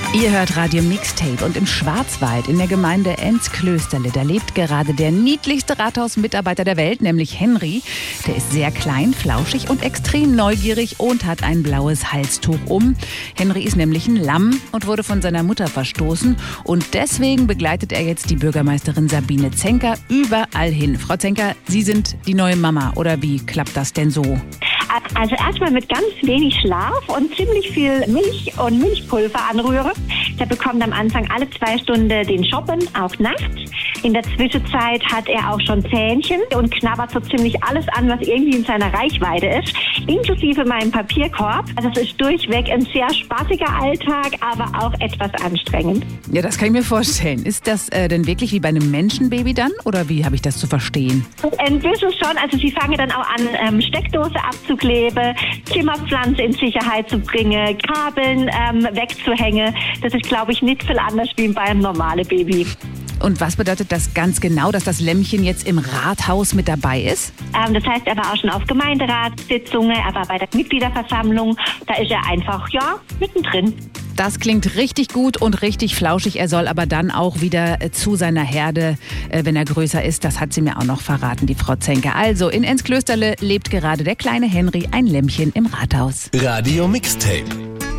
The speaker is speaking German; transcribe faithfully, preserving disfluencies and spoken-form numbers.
Ihr hört Radio Mixtape und im Schwarzwald in der Gemeinde Enz-Klösterle, da lebt gerade der niedlichste Rathausmitarbeiter der Welt, nämlich Henry. Der ist sehr klein, flauschig und extrem neugierig und hat ein blaues Halstuch um. Henry ist nämlich ein Lamm und wurde von seiner Mutter verstoßen und deswegen begleitet er jetzt die Bürgermeisterin Sabine Zenker überall hin. Frau Zenker, Sie sind die neue Mama oder wie klappt das denn so? Also erstmal mit ganz wenig Schlaf und ziemlich viel Milch und Milchpulver anrühren. Der bekommt am Anfang alle zwei Stunden den Shoppen, auch nachts. In der Zwischenzeit hat er auch schon Zähnchen und knabbert so ziemlich alles an, was irgendwie in seiner Reichweite ist, inklusive meinem Papierkorb. Also es ist durchweg ein sehr spaßiger Alltag, aber auch etwas anstrengend. Ja, das kann ich mir vorstellen. Ist das äh, denn wirklich wie bei einem Menschenbaby dann oder wie habe ich das zu verstehen? Ein bisschen schon. Also sie fangen dann auch an, ähm, Steckdose abzukleben, Zimmerpflanze in Sicherheit zu bringen, Kabeln ähm, wegzuhängen. Das ist, glaube ich, nicht viel anders wie bei einem normalen Baby. Und was bedeutet das ganz genau, dass das Lämmchen jetzt im Rathaus mit dabei ist? Ähm, das heißt, er war auch schon auf Gemeinderatssitzungen, er war bei der Mitgliederversammlung. Da ist er einfach, ja, mittendrin. Das klingt richtig gut und richtig flauschig. Er soll aber dann auch wieder zu seiner Herde, wenn er größer ist. Das hat sie mir auch noch verraten, die Frau Zenker. Also, in Enz-Klösterle lebt gerade der kleine Henry, ein Lämmchen im Rathaus. Radio Mixtape.